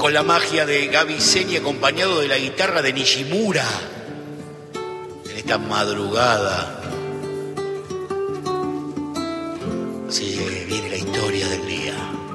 con la magia de Gaby Seni acompañado de la guitarra de Nishimura. En esta madrugada se viene la historia del día.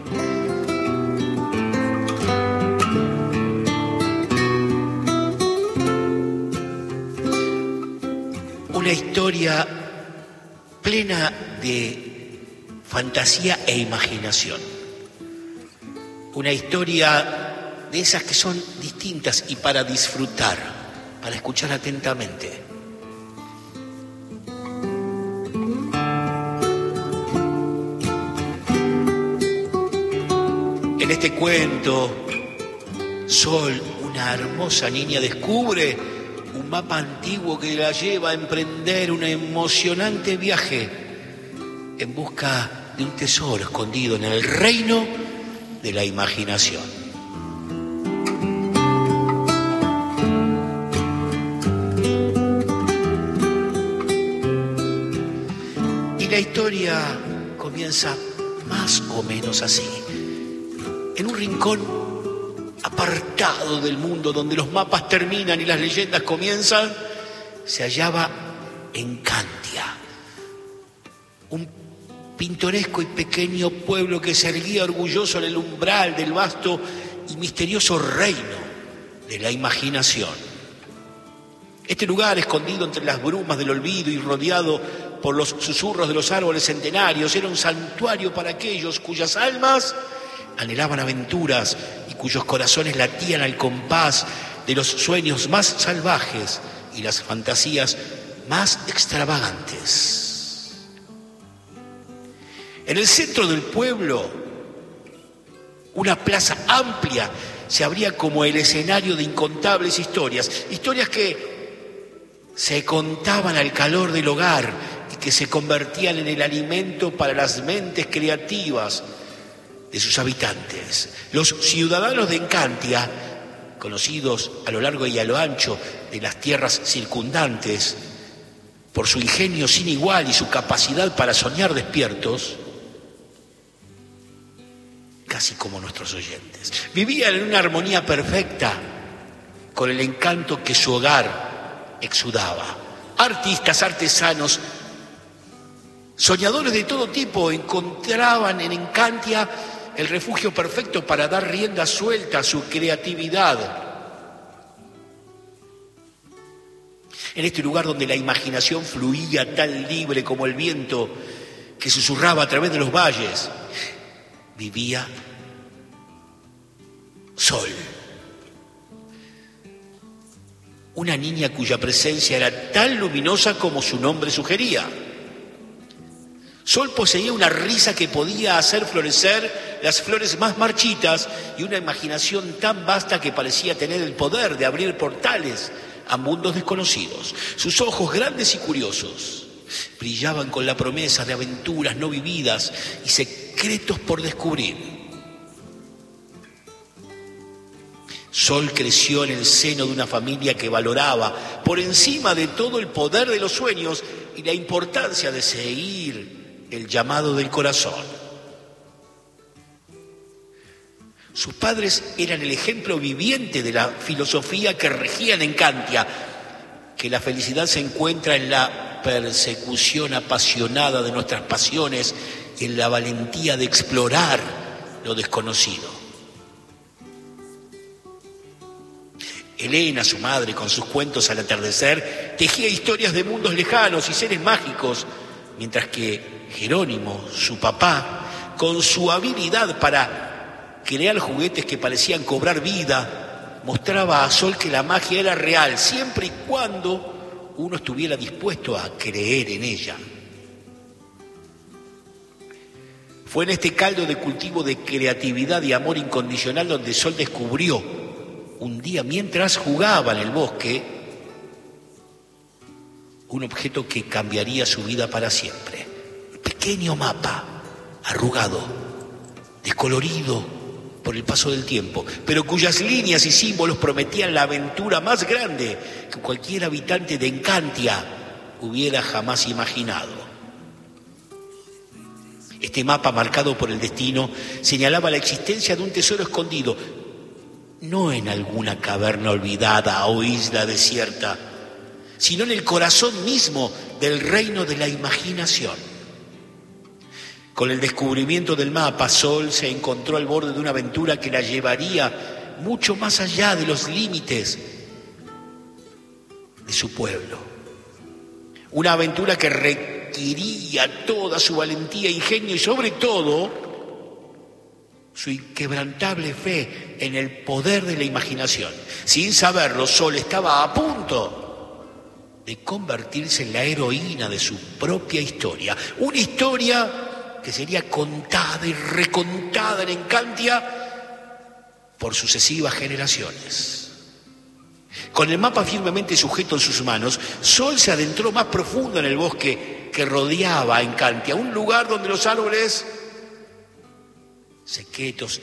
Una historia plena de fantasía e imaginación. Una historia de esas que son distintas y para disfrutar, para escuchar atentamente. En este cuento, Sol, una hermosa niña, descubre un mapa antiguo que la lleva a emprender un emocionante viaje en busca de un tesoro escondido en el reino de la imaginación. Y la historia comienza más o menos así. En un rincón apartado del mundo donde los mapas terminan y las leyendas comienzan, se hallaba Encantia, un pintoresco y pequeño pueblo que se erguía orgulloso en el umbral del vasto y misterioso reino de la imaginación. Este lugar, escondido entre las brumas del olvido y rodeado por los susurros de los árboles centenarios, era un santuario para aquellos cuyas almas anhelaban aventuras y cuyos corazones latían al compás de los sueños más salvajes y las fantasías más extravagantes. En el centro del pueblo, una plaza amplia se abría como el escenario de incontables historias que se contaban al calor del hogar y que se convertían en el alimento para las mentes creativas de sus habitantes. Los ciudadanos de Encantia, conocidos a lo largo y a lo ancho de las tierras circundantes por su ingenio sin igual y su capacidad para soñar despiertos, casi como nuestros oyentes, vivían en una armonía perfecta con el encanto que su hogar exudaba. Artistas, artesanos, soñadores de todo tipo encontraban en Encantia el refugio perfecto para dar rienda suelta a su creatividad. En este lugar donde la imaginación fluía tan libre como el viento que susurraba a través de los valles, vivía Sol, una niña cuya presencia era tan luminosa como su nombre sugería. Sol poseía una risa que podía hacer florecer las flores más marchitas y una imaginación tan vasta que parecía tener el poder de abrir portales a mundos desconocidos. Sus ojos grandes y curiosos brillaban con la promesa de aventuras no vividas y secretos por descubrir. Sol creció en el seno de una familia que valoraba por encima de todo el poder de los sueños y la importancia de seguir el llamado del corazón. Sus padres eran el ejemplo viviente de la filosofía que regía en Encantia, que la felicidad se encuentra en la persecución apasionada de nuestras pasiones y en la valentía de explorar lo desconocido. Elena, su madre, con sus cuentos al atardecer, tejía historias de mundos lejanos y seres mágicos, mientras que Jerónimo, su papá, con su habilidad para crear juguetes que parecían cobrar vida, mostraba a Sol que la magia era real, siempre y cuando uno estuviera dispuesto a creer en ella. Fue en este caldo de cultivo de creatividad y amor incondicional donde Sol descubrió, un día mientras jugaba en el bosque, un objeto que cambiaría su vida para siempre. Un pequeño mapa, arrugado, descolorido por el paso del tiempo, pero cuyas líneas y símbolos prometían la aventura más grande que cualquier habitante de Encantia hubiera jamás imaginado. Este mapa, marcado por el destino, señalaba la existencia de un tesoro escondido, no en alguna caverna olvidada o isla desierta, sino en el corazón mismo del reino de la imaginación. Con el descubrimiento del mapa, Sol se encontró al borde de una aventura que la llevaría mucho más allá de los límites de su pueblo. Una aventura que requería toda su valentía, ingenio y sobre todo su inquebrantable fe en el poder de la imaginación. Sin saberlo, Sol estaba a punto de convertirse en la heroína de su propia historia. Una historia que sería contada y recontada en Encantia por sucesivas generaciones. Con el mapa firmemente sujeto en sus manos, Sol se adentró más profundo en el bosque que rodeaba a Encantia, un lugar donde los árboles secretos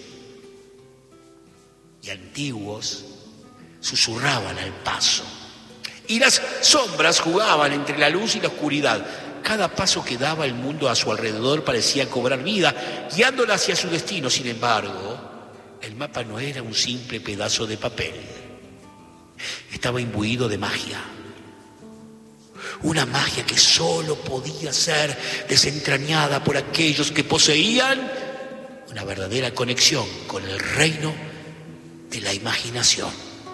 y antiguos susurraban al paso, y las sombras jugaban entre la luz y la oscuridad. Cada paso que daba el mundo a su alrededor parecía cobrar vida, guiándola hacia su destino. Sin embargo, el mapa no era un simple pedazo de papel. Estaba imbuido de magia. Una magia que solo podía ser desentrañada por aquellos que poseían una verdadera conexión con el reino de la imaginación.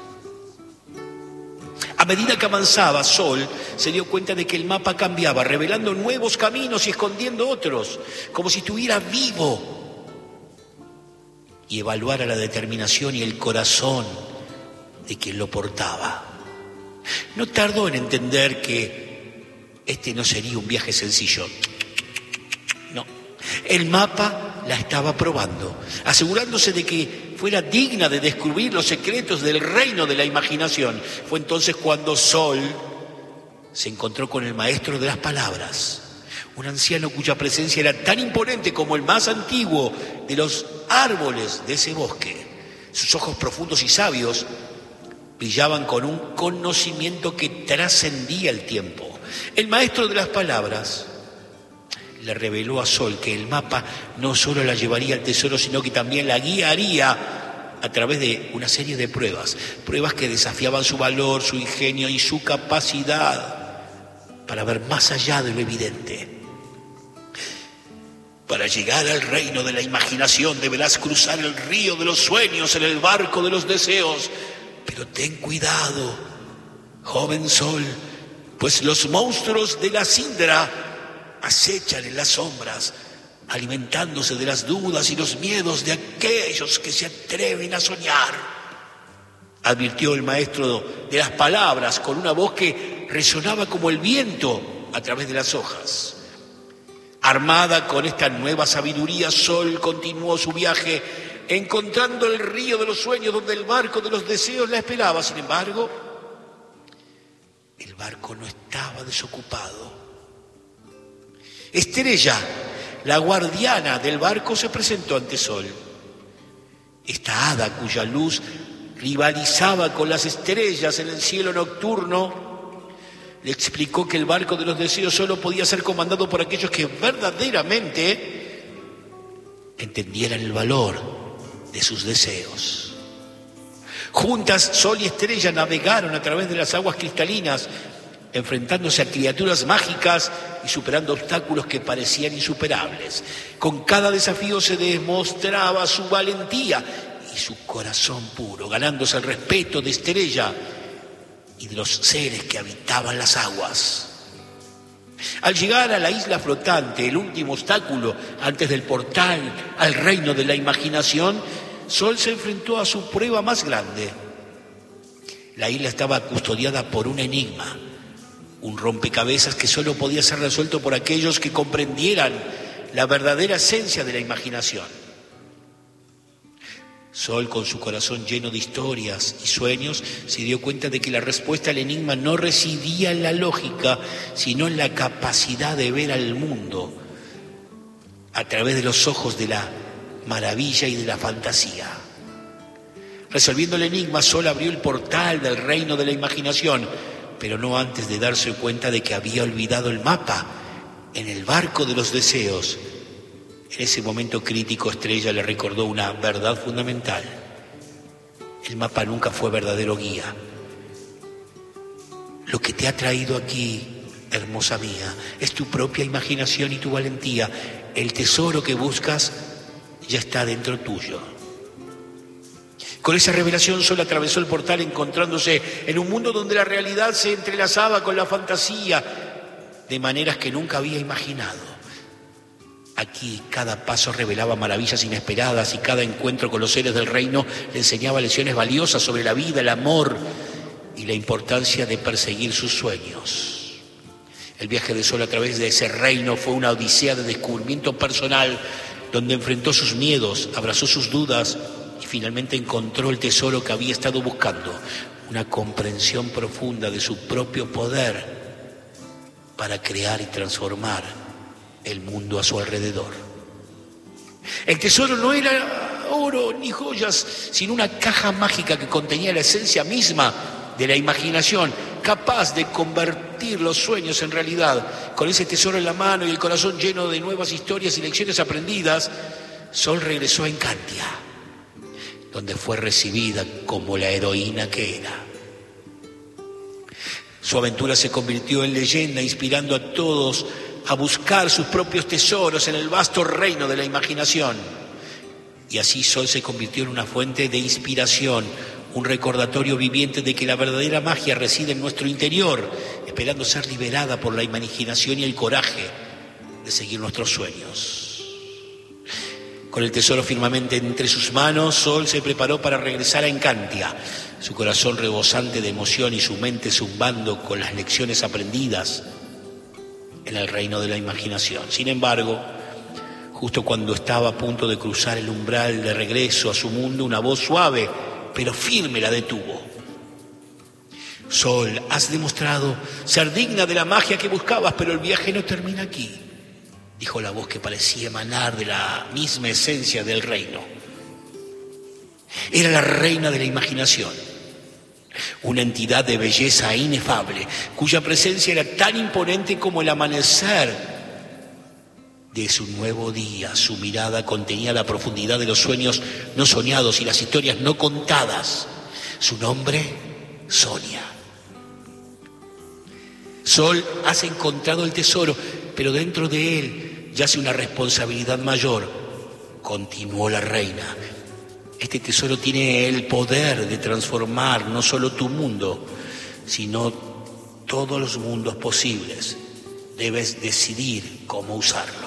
A medida que avanzaba, Sol se dio cuenta de que el mapa cambiaba, revelando nuevos caminos y escondiendo otros, como si estuviera vivo, y evaluara la determinación y el corazón de quien lo portaba. No tardó en entender que este no sería un viaje sencillo. No, el mapa la estaba probando, asegurándose de que fuera digna de descubrir los secretos del reino de la imaginación. Fue entonces cuando Sol se encontró con el maestro de las palabras, un anciano cuya presencia era tan imponente como el más antiguo de los árboles de ese bosque. Sus ojos profundos y sabios brillaban con un conocimiento que trascendía el tiempo. El maestro de las palabras le reveló a Sol que el mapa no solo la llevaría al tesoro, sino que también la guiaría a través de una serie de pruebas que desafiaban su valor, su ingenio y su capacidad para ver más allá de lo evidente. Para llegar al reino de la imaginación deberás cruzar el río de los sueños en el barco de los deseos. Pero ten cuidado, joven Sol, pues los monstruos de la Sindra acechan en las sombras, alimentándose de las dudas y los miedos de aquellos que se atreven a soñar. Advirtió el maestro de las palabras con una voz que resonaba como el viento a través de las hojas. Armada con esta nueva sabiduría, Sol continuó su viaje, encontrando el río de los sueños donde el barco de los deseos la esperaba. Sin embargo, el barco no estaba desocupado. Estrella, la guardiana del barco, se presentó ante Sol. Esta hada cuya luz rivalizaba con las estrellas en el cielo nocturno, le explicó que el barco de los deseos solo podía ser comandado por aquellos que verdaderamente entendieran el valor de sus deseos. Juntas, Sol y Estrella navegaron a través de las aguas cristalinas, enfrentándose a criaturas mágicas y superando obstáculos que parecían insuperables. Con cada desafío se demostraba su valentía y su corazón puro, ganándose el respeto de Estrella y de los seres que habitaban las aguas. Al llegar a la isla flotante, el último obstáculo antes del portal al reino de la imaginación, Sol se enfrentó a su prueba más grande. La isla estaba custodiada por un enigma, un rompecabezas que solo podía ser resuelto por aquellos que comprendieran la verdadera esencia de la imaginación. Sol, con su corazón lleno de historias y sueños, se dio cuenta de que la respuesta al enigma no residía en la lógica, sino en la capacidad de ver al mundo a través de los ojos de la maravilla y de la fantasía. Resolviendo el enigma, Sol abrió el portal del reino de la imaginación, pero no antes de darse cuenta de que había olvidado el mapa en el barco de los deseos. En ese momento crítico, Estrella le recordó una verdad fundamental. El mapa nunca fue verdadero guía. Lo que te ha traído aquí, hermosa mía, es tu propia imaginación y tu valentía. El tesoro que buscas ya está dentro tuyo. Con esa revelación Sol atravesó el portal encontrándose en un mundo donde la realidad se entrelazaba con la fantasía de maneras que nunca había imaginado. Aquí cada paso revelaba maravillas inesperadas y cada encuentro con los seres del reino le enseñaba lecciones valiosas sobre la vida, el amor y la importancia de perseguir sus sueños. El viaje de Sol a través de ese reino fue una odisea de descubrimiento personal donde enfrentó sus miedos, abrazó sus dudas y finalmente encontró el tesoro que había estado buscando, una comprensión profunda de su propio poder para crear y transformar el mundo a su alrededor. El tesoro no era oro ni joyas, sino una caja mágica que contenía la esencia misma de la imaginación, capaz de convertir los sueños en realidad. Con ese tesoro en la mano y el corazón lleno de nuevas historias y lecciones aprendidas, Sol regresó a Encantia, donde fue recibida como la heroína que era. Su aventura se convirtió en leyenda, inspirando a todos a buscar sus propios tesoros en el vasto reino de la imaginación. Y así Sol se convirtió en una fuente de inspiración, un recordatorio viviente de que la verdadera magia reside en nuestro interior, esperando ser liberada por la imaginación y el coraje de seguir nuestros sueños. Con el tesoro firmemente entre sus manos, Sol se preparó para regresar a Encantia, su corazón rebosante de emoción y su mente zumbando con las lecciones aprendidas en el reino de la imaginación. Sin embargo, justo cuando estaba a punto de cruzar el umbral de regreso a su mundo, una voz suave pero firme la detuvo. Sol, has demostrado ser digna de la magia que buscabas, pero el viaje no termina aquí, dijo la voz que parecía emanar de la misma esencia del reino. Era la reina de la imaginación, una entidad de belleza inefable, cuya presencia era tan imponente como el amanecer de su nuevo día. Su mirada contenía la profundidad de los sueños no soñados y las historias no contadas. Su nombre, Sonia. Sol, has encontrado el tesoro, pero dentro de él yace una responsabilidad mayor, continuó la reina. Este tesoro tiene el poder de transformar no solo tu mundo, sino todos los mundos posibles. Debes decidir cómo usarlo.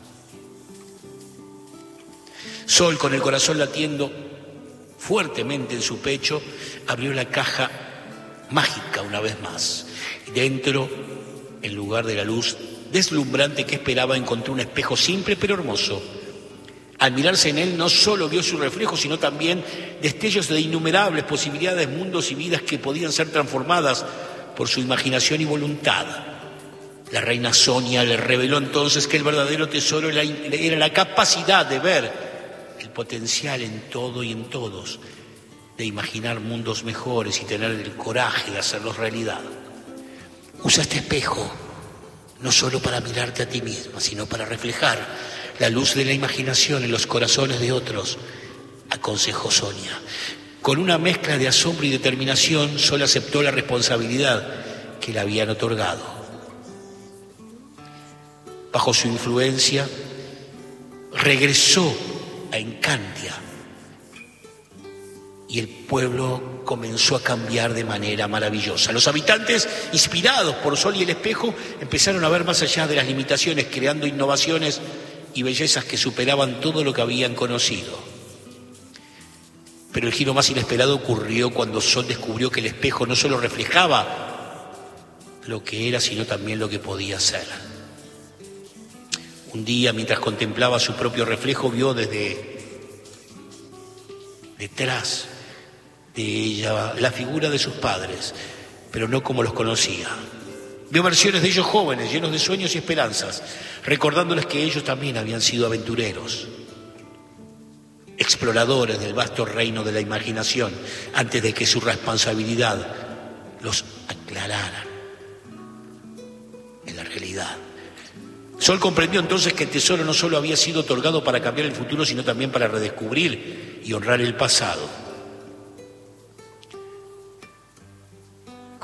Sol, con el corazón latiendo fuertemente en su pecho, abrió la caja mágica una vez más. Y dentro, en lugar de la luz deslumbrante que esperaba, encontró un espejo simple pero hermoso. Al mirarse en él, no solo vio su reflejo, sino también destellos de innumerables posibilidades, mundos y vidas que podían ser transformadas por su imaginación y voluntad. La reina Sonia le reveló entonces que el verdadero tesoro era la capacidad de ver el potencial en todo y en todos, de imaginar mundos mejores y tener el coraje de hacerlos realidad. Usa este espejo no solo para mirarte a ti misma, sino para reflejar la luz de la imaginación en los corazones de otros, aconsejó Sonia. Con una mezcla de asombro y determinación, Sol aceptó la responsabilidad que le habían otorgado. Bajo su influencia, regresó a Encantia y el pueblo comenzó a cambiar de manera maravillosa. Los habitantes, inspirados por Sol y el espejo, empezaron a ver más allá de las limitaciones, creando innovaciones y bellezas que superaban todo lo que habían conocido. Pero el giro más inesperado ocurrió cuando Sol descubrió que el espejo no solo reflejaba lo que era, sino también lo que podía ser. Un día, mientras contemplaba su propio reflejo, vio desde detrás de ella la figura de sus padres, pero no como los conocía. Vio versiones de ellos jóvenes, llenos de sueños y esperanzas, recordándoles que ellos también habían sido aventureros, exploradores del vasto reino de la imaginación, antes de que su responsabilidad los aclarara en la realidad. Sol comprendió entonces que el tesoro no solo había sido otorgado para cambiar el futuro, sino también para redescubrir y honrar el pasado.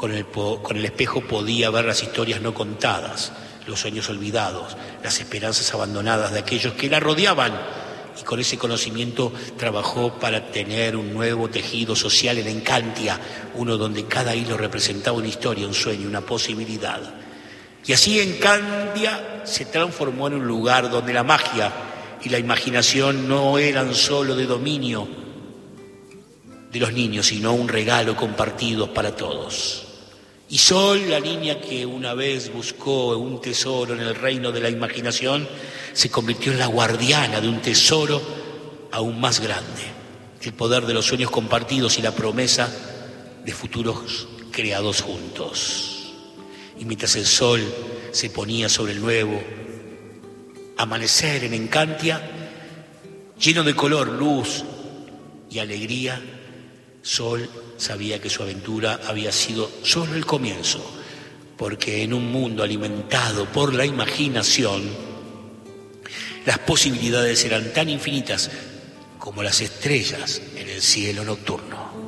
Con el espejo podía ver las historias no contadas, los sueños olvidados, las esperanzas abandonadas de aquellos que la rodeaban. Y con ese conocimiento trabajó para tener un nuevo tejido social en Encantia, uno donde cada hilo representaba una historia, un sueño, una posibilidad. Y así Encantia se transformó en un lugar donde la magia y la imaginación no eran solo de dominio de los niños, sino un regalo compartido para todos. Y Sol, la niña que una vez buscó un tesoro en el reino de la imaginación, se convirtió en la guardiana de un tesoro aún más grande, el poder de los sueños compartidos y la promesa de futuros creados juntos. Y mientras el sol se ponía sobre el nuevo amanecer en Encantia, lleno de color, luz y alegría, Sol sabía que su aventura había sido solo el comienzo, porque en un mundo alimentado por la imaginación, las posibilidades eran tan infinitas como las estrellas en el cielo nocturno.